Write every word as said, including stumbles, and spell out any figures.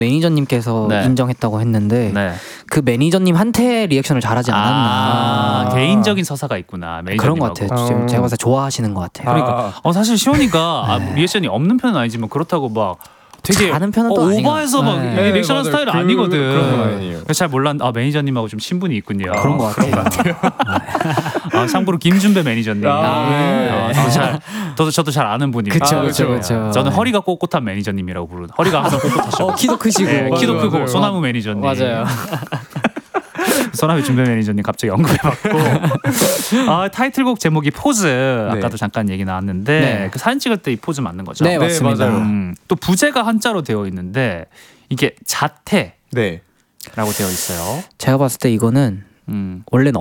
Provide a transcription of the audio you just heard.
매니저님께서 네. 인정했다고 했는데 네. 그 매니저님한테 리액션을 잘하지 않았나. 아, 개인적인 서사가 있구나. 그런 것 매니저님하고. 같아요. 어. 제가 봤을 때 좋아하시는 것 같아요. 그러니까 어, 사실 시온이가 아, 리액션이 없는 편은 아니지만 그렇다고 막 되게 잘하는 편은 또 어, 아니고. 오버해서 막 네. 리액션하는 네, 스타일은 맞아요. 그- 아니거든. 그런 건 아니에요. 그래서 잘 몰랐는데 아, 매니저님하고 좀 신분이 있군요. 그런 것 같아요. 아, 참고로 김준배 매니저님. 아, 네. 어, 저도, 잘, 저도, 저도 잘 아는 분입니다. 그쵸, 아, 그쵸, 그쵸. 그쵸. 저는 허리가 꼿꼿한 매니저님이라고 부르는. 허리가 항상 꼿꼿하셔. 어, 키도 크시고. 네, 키도 맞아요, 크고 맞아요. 소나무 매니저님. 맞아요. 소나무 준배 매니저님 갑자기 언급해봤고 아, 타이틀곡 제목이 포즈 아까도 네. 잠깐 얘기 나왔는데 네. 그 사진 찍을 때 이 포즈 맞는 거죠? 네, 맞습니다. 맞아요. 음, 또 부제가 한자로 되어 있는데 이게 자태라고 네. 되어 있어요. 제가 봤을 때 이거는 음. 원래는